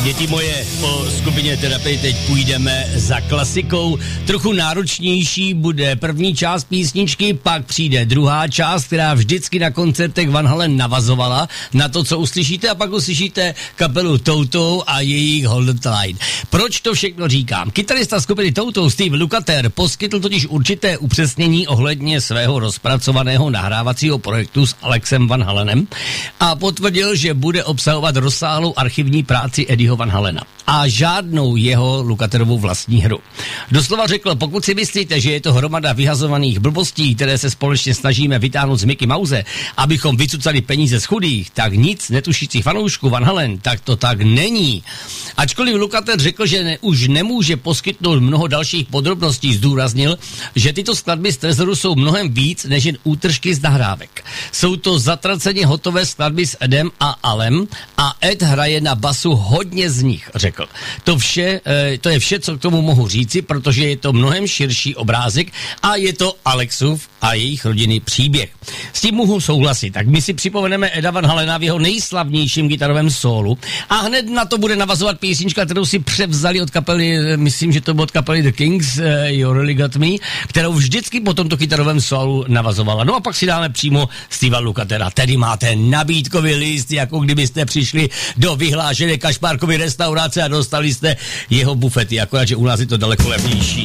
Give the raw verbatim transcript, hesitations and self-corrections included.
Děti moje, po skupině Terapie teď půjdeme za klasikou. Trochu náročnější bude první část písničky, pak přijde druhá část, která vždycky na koncertech Van Halen navazovala na to, co uslyšíte, a pak uslyšíte kapelu Toto a jejich Hold the Line. Proč to všechno říkám? Kytarista skupiny Toto Steve Lukather poskytl totiž určité upřesnění ohledně svého rozpracovaného nahrávacího projektu s Alexem Van Halenem a potvrdil, že bude obsahovat rozsáhlou archivní práci Eddieho Van Halena a žádnou jeho Lukatherovou vlastní hru. Doslova řekl, pokud si myslíte, že je to hromada vyhazovaných blbostí, které se společně snažíme vytáhnout z Mickey Mouse, abychom vycucali peníze z chudých, tak nic netušících fanoušků Van Halen, tak to tak není. Ačkoliv Lukather řekl, že ne, už nemůže poskytnout mnoho dalších podrobností, zdůraznil, že tyto skladby z Trezoru jsou mnohem víc než jen útržky z nahrávek. Jsou to zatraceně hotové skladby s Edem a Alem a Ed hraje na basu hodně z nich, řekl. To vše, to je vše, co k tomu mohu říci, protože je to mnohem širší obrázek a je to Alexův a jejich rodiny příběh. S tím mohu souhlasit. Tak my si připomeneme Eda Van Halena v jeho nejslavnějším kytarovém sólu a hned na to bude navazovat písnička, kterou si převzali od kapely, myslím, že to bylo od kapely The Kings, uh, You Really Got Me, kterou vždycky po tomto kytarovém sólu navazovala. No a pak si dáme přímo Steva Lukathera. Tedy máte nabídkový list, jako kdybyste přišli do vyhlášené kašpárkové restaurace a dostali jste jeho bufety, akorát, že u nás je to daleko levnější.